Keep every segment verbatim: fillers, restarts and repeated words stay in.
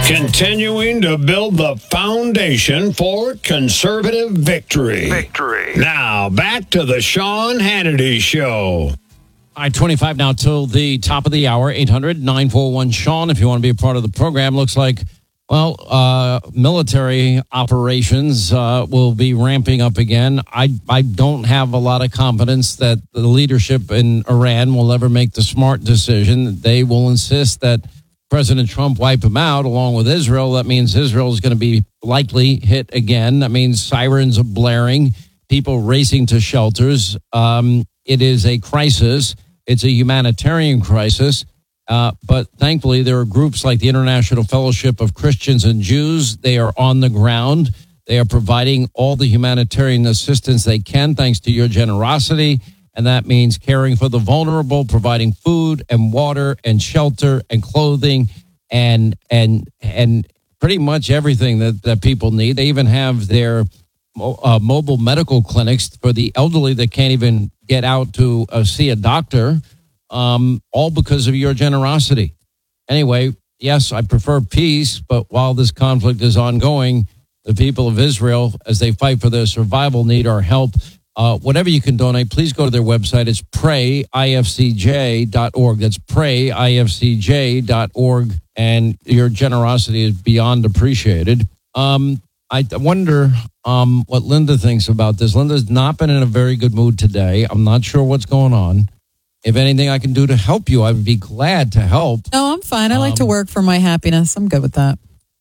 Continuing to build the foundation for conservative victory. Victory. Now, back to the Sean Hannity Show. All right, twenty-five now till the top of the hour, eight hundred nine four one Sean, if you want to be a part of the program. Looks like, well, uh, military operations uh, will be ramping up again. I, I don't have a lot of confidence that the leadership in Iran will ever make the smart decision. They will insist that President Trump wipe him out along with Israel. That means Israel is going to be likely hit again. That means sirens are blaring, people racing to shelters. Um, it is a crisis. It's a humanitarian crisis. Uh, but thankfully, there are groups like the International Fellowship of Christians and Jews. They are on the ground. They are providing all the humanitarian assistance they can, thanks to your generosity. And that means caring for the vulnerable, providing food and water and shelter and clothing and and and pretty much everything that, that people need. They even have their uh, mobile medical clinics for the elderly that can't even get out to uh, see a doctor, um, all because of your generosity. Anyway, yes, I prefer peace, but while this conflict is ongoing, the people of Israel, as they fight for their survival, need our help. Uh, whatever you can donate, please go to their website. It's pray I F C J dot org. That's pray I F C J dot org. And your generosity is beyond appreciated. Um, I wonder um, what Linda thinks about this. Linda's not been in a very good mood today. I'm not sure what's going on. If anything I can do to help you, I would be glad to help. No, I'm fine. I like um, to work for my happiness. I'm good with that.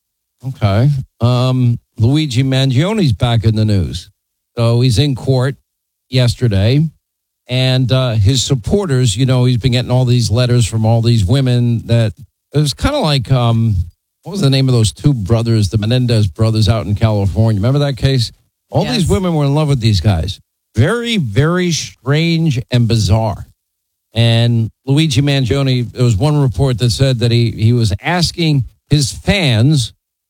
Okay. Um, Luigi Mangioni's back in the news. So he's in court yesterday, and uh, his supporters, you know, he's been getting all these letters from all these women that it was kind of like, um, what was the name of those two brothers, the Menendez brothers out in California? Remember that case? All Yes. these women were in love with these guys. Very, very strange and bizarre. And Luigi Mangione, there was one report that said that he, he was asking his fans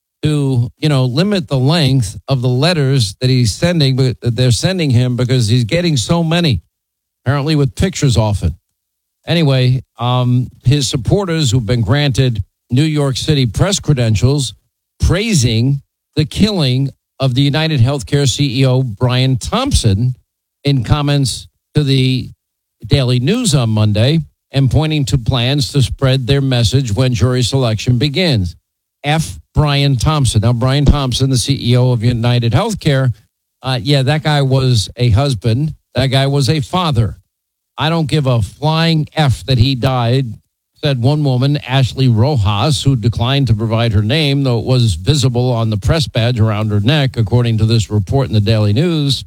to, you know, limit the length of the letters that he's sending, but they're sending him because he's getting so many, apparently with pictures often. Anyway, um, his supporters who've been granted New York City press credentials praising the killing of the United Healthcare C E O, Brian Thompson, in comments to the Daily News on Monday and pointing to plans to spread their message when jury selection begins. F. Brian Thompson. Now, Brian Thompson, the C E O of United Healthcare, uh, yeah, that guy was a husband. That guy was a father. I don't give a flying F that he died, said one woman, Ashley Rojas, who declined to provide her name, though it was visible on the press badge around her neck, according to this report in the Daily News.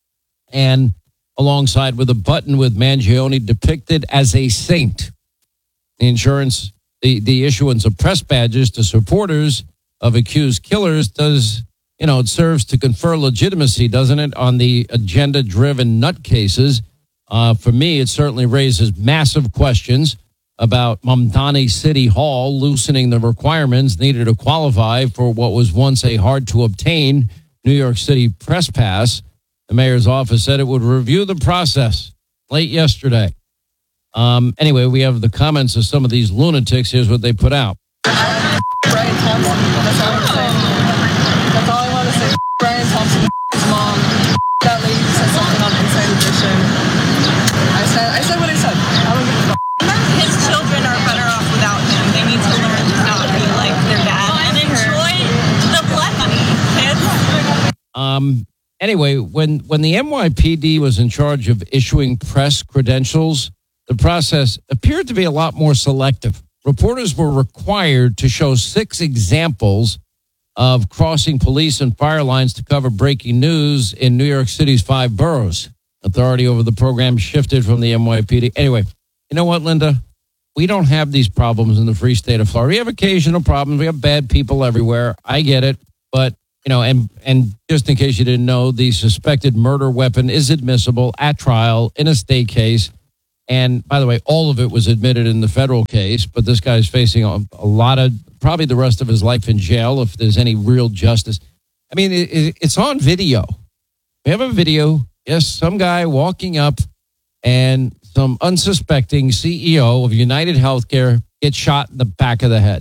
And alongside with a button with Mangione depicted as a saint. The insurance, the, the issuance of press badges to supporters of accused killers does, you know, it serves to confer legitimacy, doesn't it, on the agenda-driven nutcases. Uh, for me, it certainly raises massive questions about Mamdani City Hall loosening the requirements needed to qualify for what was once a hard-to-obtain New York City press pass. The mayor's office said it would review the process late yesterday. Um, anyway, we have the comments of some of these lunatics. Here's what they put out. Brian Thompson. That's all I'm saying. That's all I want to say. Brian Thompson, his mom. That lady said something on Inside Edition. I said, I said what I said. I don't give a f- His children are better off without him. They need to learn to not be like their dad and enjoy the blood money, kids. Um. Anyway, when, when the N Y P D was in charge of issuing press credentials, the process appeared to be a lot more selective. Reporters were required to show six examples of crossing police and fire lines to cover breaking news in New York City's five boroughs. Authority over the program shifted from the N Y P D. Anyway, you know what, Linda? We don't have these problems in the free state of Florida. We have occasional problems. We have bad people everywhere. I get it. But, you know, and, and just in case you didn't know, the suspected murder weapon is admissible at trial in a state case. And by the way, all of it was admitted in the federal case, but this guy's facing a, a lot of, probably the rest of his life in jail if there's any real justice. I mean, it, it, it's on video. We have a video. Yes, some guy walking up and some unsuspecting C E O of United Healthcare gets shot in the back of the head.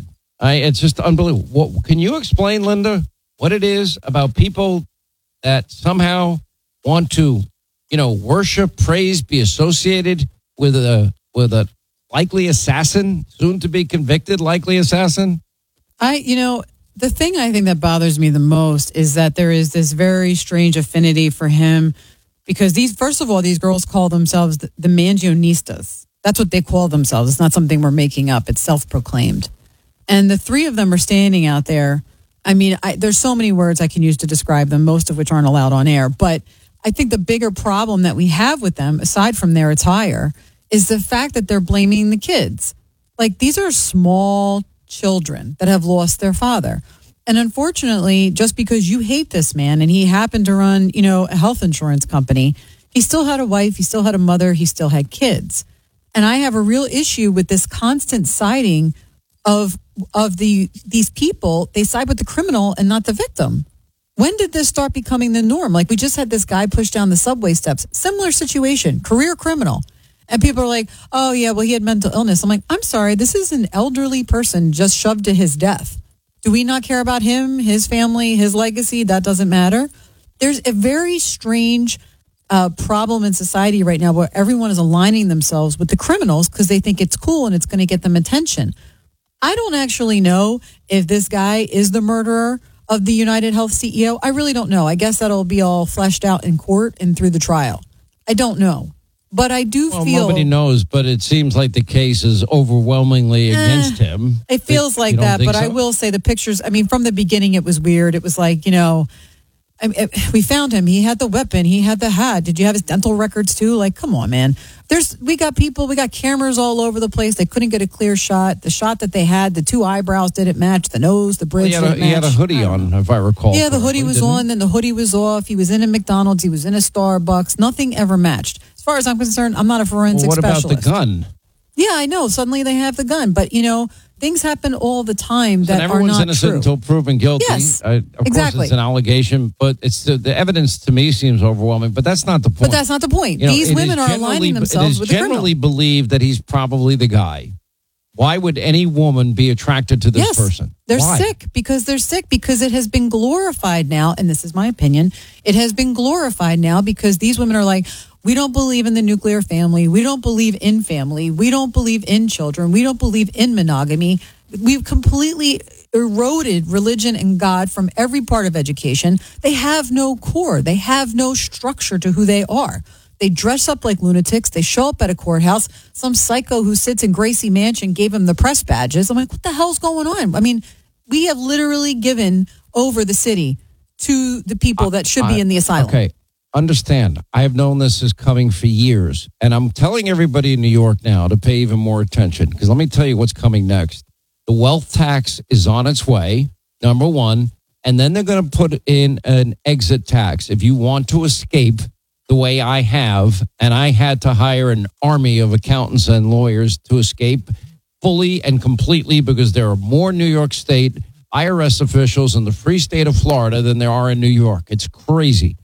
I, it's just unbelievable. What, can you explain, Linda, what it is about people that somehow want to, you know, worship, praise, be associated with a with a likely assassin, soon to be convicted likely assassin? I, you know, the thing I think that bothers me the most is that there is this very strange affinity for him because these, first of all, these girls call themselves the, the Mangionistas. That's what they call themselves. It's not something we're making up. It's self-proclaimed. And the three of them are standing out there. I mean, I, there's so many words I can use to describe them, most of which aren't allowed on air. But I think the bigger problem that we have with them, aside from their attire, is the fact that they're blaming the kids. Like, these are small children that have lost their father. And unfortunately, just because you hate this man and he happened to run, you know, a health insurance company, he still had a wife, he still had a mother, he still had kids. And I have a real issue with this constant siding of of the these people. They side with the criminal and not the victim. When did this start becoming the norm? Like, we just had this guy push down the subway steps. Similar situation, career criminal. And people are like, oh, yeah, well, he had mental illness. I'm like, I'm sorry, this is an elderly person just shoved to his death. Do we not care about him, his family, his legacy? That doesn't matter. There's a very strange uh, problem in society right now where everyone is aligning themselves with the criminals because they think it's cool and it's going to get them attention. I don't actually know if this guy is the murderer of the United Health C E O. I really don't know. I guess that'll be all fleshed out in court and through the trial. I don't know. But I do well, feel... nobody knows, but it seems like the case is overwhelmingly eh, against him. It feels like that, but so? I will say the pictures, I mean, from the beginning it was weird. It was like, you know, I mean, we found him. He had the weapon. He had the hat. Did you have his dental records too? Like, come on, man. There's, we got people, we got cameras all over the place. They couldn't get a clear shot. The shot that they had, the two eyebrows didn't match. The nose, the bridge well, he, had a, didn't he had a match. hoodie on, if I recall. Yeah, the hoodie was on, then the hoodie was off. He was in a McDonald's. He was in a Starbucks. Nothing ever matched. As far as I'm concerned, I'm not a forensic well, what specialist. What about the gun? Yeah, I know. Suddenly they have the gun. But, you know, things happen all the time that and are everyone's not innocent true. until proven guilty. Yes, uh, of exactly. course, it's an allegation, but it's the, the evidence to me seems overwhelming. But that's not the point. But that's not the point. You know, These women are aligning themselves with the criminal. It is generally believed that he's probably the guy. Why would any woman be attracted to this yes, person? They're Why? sick because they're sick because it has been glorified now, and this is my opinion, it has been glorified now because these women are like, we don't believe in the nuclear family. We don't believe in family. We don't believe in children. We don't believe in monogamy. We've completely eroded religion and God from every part of education. They have no core. They have no structure to who they are. They dress up like lunatics. They show up at a courthouse. Some psycho who sits in Gracie Mansion gave him the press badges. I'm like, what the hell's going on? I mean, we have literally given over the city to the people that should be in the asylum. Okay. Understand, I have known this is coming for years, and I'm telling everybody in New York now to pay even more attention, because let me tell you what's coming next. The wealth tax is on its way, number one, and then they're going to put in an exit tax. If you want to escape the way I have, and I had to hire an army of accountants and lawyers to escape fully and completely because there are more New York State I R S officials in the free state of Florida than there are in New York. It's crazy.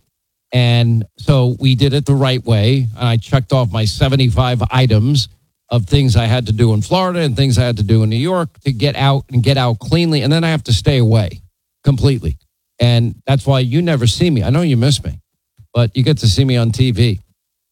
And so we did it the right way. And I checked off my seventy-five items of things I had to do in Florida and things I had to do in New York to get out and get out cleanly. And then I have to stay away completely. And that's why you never see me. I know you miss me, but you get to see me on T V.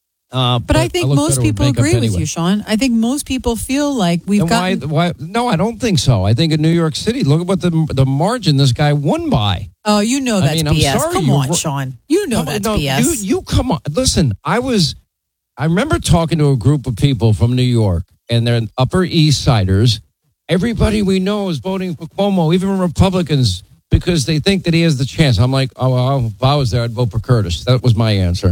Uh, but, but I think I most people agree with anyway. you, Sean. I think most people feel like we've and got. Why, why, no, I don't think so. I think in New York City, look at what the the margin this guy won by. Oh, you know that's I mean, B S. I'm sorry, come you on, were, Sean. You know no, that's no, B S. You, you come on. Listen, I was. I remember talking to a group of people from New York, and they're Upper East Siders. Everybody we know is voting for Cuomo, even Republicans, because they think that he has the chance. I'm like, oh, well, if I was there, I'd vote for Curtis. That was my answer.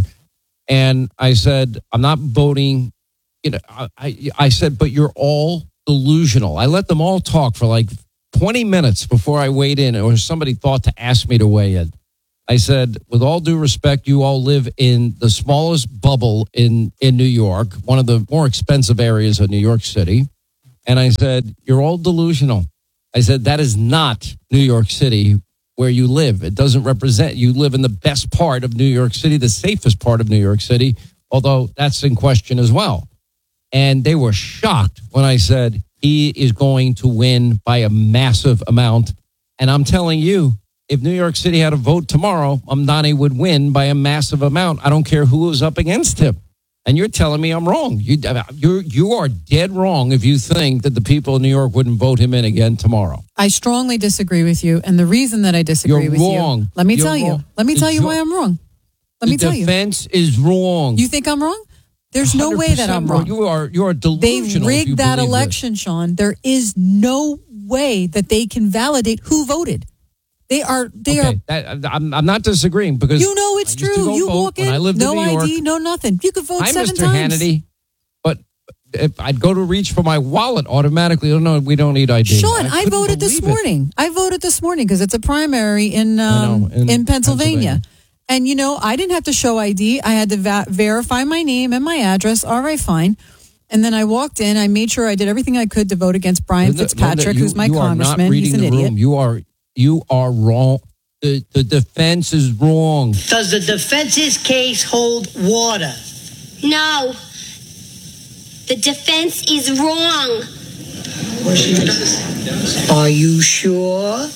And I said, I'm not voting. You know, I, I, I said, but you're all delusional. I let them all talk for like twenty minutes before I weighed in, or somebody thought to ask me to weigh in. I said, with all due respect, you all live in the smallest bubble in, in New York, one of the more expensive areas of New York City. And I said, you're all delusional. I said, that is not New York City where you live. It doesn't represent, you live in the best part of New York City, the safest part of New York City, although that's in question as well. And they were shocked when I said, he is going to win by a massive amount. And I'm telling you, if New York City had a vote tomorrow, Mamdani would win by a massive amount. I don't care who was up against him. And you're telling me I'm wrong. You you you are dead wrong if you think that the people in New York wouldn't vote him in again tomorrow. I strongly disagree with you. And the reason that I disagree You're with wrong. you, let me You're tell you. wrong. Let me tell you The why jo- I'm wrong. Let me the tell you. defense is wrong. You think I'm wrong? There's no way that I'm wrong. You are you are They delusional. if you rigged that believe this. election, Sean. There is no way that they can validate who voted. They are. They Okay, are. that, I'm, I'm not disagreeing because You know it's I used to true. go You vote walk when in, I lived no in New York. I D, no nothing. You could vote Hi, seven Mister times. Hannity. But if I'd go to reach for my wallet automatically. Oh no, we don't need I D. Sean, I, couldn't voted this believe it. morning. I voted this morning because it's a primary in I um, know, in in, Pennsylvania. Pennsylvania. And you know, I didn't have to show I D. I had to va- verify my name and my address. All right, fine. And then I walked in. I made sure I did everything I could to vote against Brian Linda, Fitzpatrick, Linda, you, who's my you congressman. Are not reading He's an the idiot. room. You are you are wrong. The the defense is wrong. Does the defense's case hold water? No. The defense is wrong. Are you sure?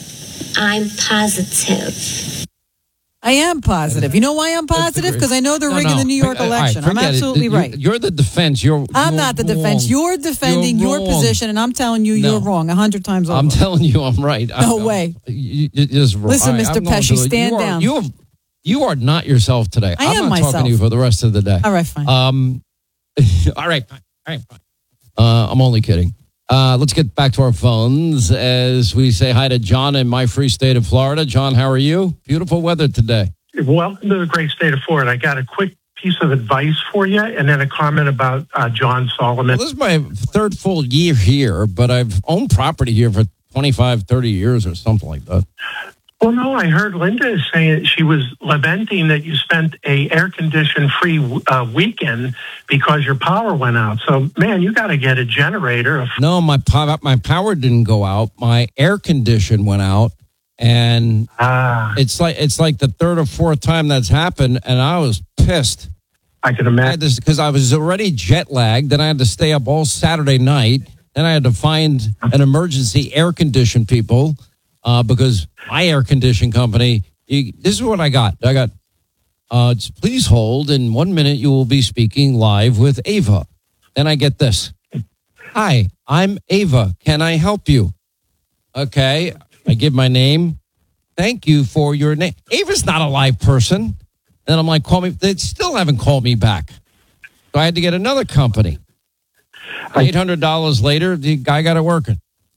I'm positive. I am positive. You know why I'm positive? Because I know they're No, rigging no. the New York All right, election. I'm forget it. absolutely You- right. You're the defense. You're. I'm you're not the wrong. defense. You're defending You're your wrong. position, and I'm telling you No. you're wrong a hundred times over. I'm telling you, I'm right. No I'm, way. You, you just wrong. Listen, All right, Mister I'm going Pesci, to the- stand you are, down. You, have, you are not yourself today. I I'm am not myself. talking to you for the rest of the day. All right, fine. Um, all right, fine. All right, fine. Uh, I'm only kidding. Uh, let's get back to our phones as we say hi to John in my free state of Florida. John, how are you? Beautiful weather today. Welcome to the great state of Florida. I got a quick piece of advice for you and then a comment about uh, John Solomon. Well, this is my third full year here, but I've owned property here for twenty-five, thirty years or something like that. Well, no, I heard Linda saying she was lamenting that you spent a air-conditioned free uh, weekend because your power went out. So, man, you got to get a generator. No, my power, my power didn't go out. My air condition went out, and Ah, it's like it's like the third or fourth time that's happened, and I was pissed. I can I had imagine. this because I was already jet lagged. Then I had to stay up all Saturday night. Then I had to find an emergency air condition people uh, because my air condition company. You, this is what I got. I got. Uh, just please hold. In one minute, you will be speaking live with Ava. Then I get this. Hi, I'm Ava. Can I help you? Okay. I give my name. Thank you for your name. Ava's not a live person. And I'm like, call me. They still haven't called me back. So I had to get another company. eight hundred dollars later, the guy got it working.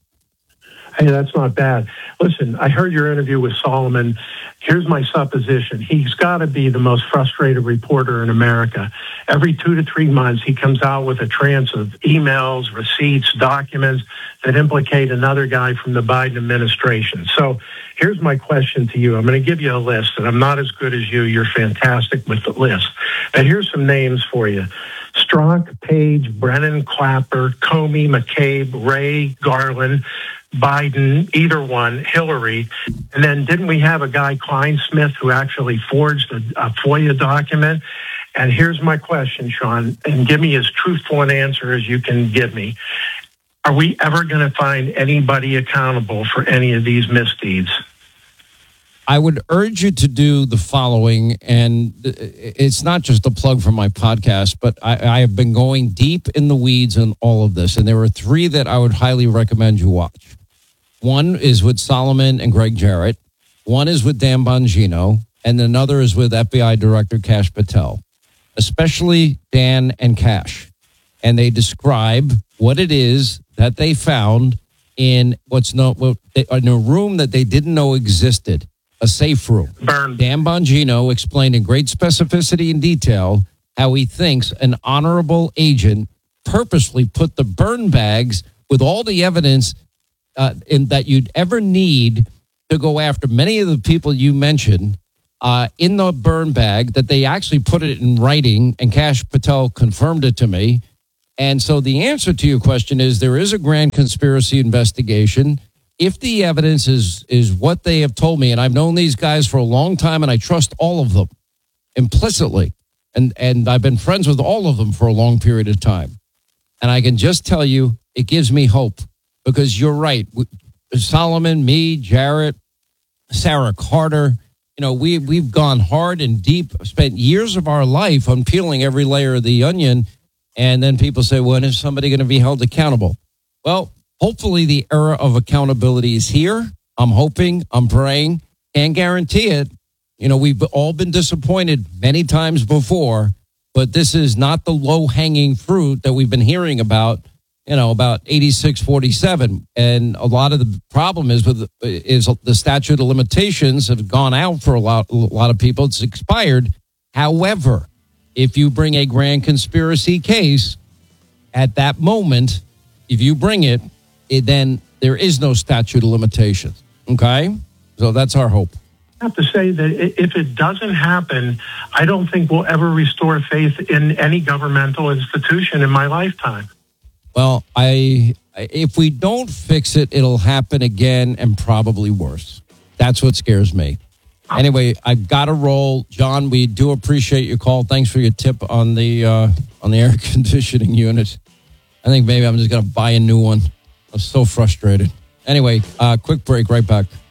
Hey, that's not bad. Listen, I heard your interview with Solomon. Here's my supposition. He's got to be the most frustrated reporter in America. Every two to three months, he comes out with a trance of emails, receipts, documents that implicate another guy from the Biden administration. So here's my question to you. I'm going to give you a list, and I'm not as good as you. You're fantastic with the list. But here's some names for you. Strunk, Page, Brennan, Clapper, Comey, McCabe, Ray, Garland, Biden, either one, Hillary. And then didn't we have a guy, Kleinsmith, who actually forged a, a FOIA document? And here's my question, Sean, and give me as truthful an answer as you can give me. Are we ever going to find anybody accountable for any of these misdeeds? I would urge you to do the following, and it's not just a plug for my podcast, but I, I have been going deep in the weeds on all of this, and there are three that I would highly recommend you watch. One is with Solomon and Greg Jarrett. One is with Dan Bongino, and another is with F B I Director Kash Patel, especially Dan and Kash. And they describe what it is that they found in what's known in a room that they didn't know existed. A safe room. Burn. Dan Bongino explained in great specificity and detail how he thinks an honorable agent purposely put the burn bags with all the evidence uh, in, that you'd ever need to go after many of the people you mentioned uh, in the burn bag, that they actually put it in writing, and Kash Patel confirmed it to me. And so the answer to your question is there is a grand conspiracy investigation. If the evidence is is what they have told me, and I've known these guys for a long time, and I trust all of them implicitly, and, and I've been friends with all of them for a long period of time. And I can just tell you, it gives me hope because you're right. Solomon, me, Jarrett, Sarah Carter, you know, we, we've gone hard and deep, spent years of our life on peeling every layer of the onion. And then people say, when is somebody going to be held accountable? Well, hopefully the era of accountability is here. I'm hoping, I'm praying, can't guarantee it. You know, we've all been disappointed many times before, but this is not the low-hanging fruit that we've been hearing about, you know, about eighty-six forty-seven. And a lot of the problem is with is the statute of limitations have gone out for a lot, a lot of people. It's expired. However, if you bring a grand conspiracy case at that moment, if you bring it, it then there is no statute of limitations. Okay? So that's our hope. I have to say that if it doesn't happen, I don't think we'll ever restore faith in any governmental institution in my lifetime. Well, I if we don't fix it, it'll happen again and probably worse. That's what scares me. Anyway, I've got to roll. John, we do appreciate your call. Thanks for your tip on the uh, on the air conditioning unit. I think maybe I'm just going to buy a new one. I'm so frustrated. Anyway, uh, quick break, right back.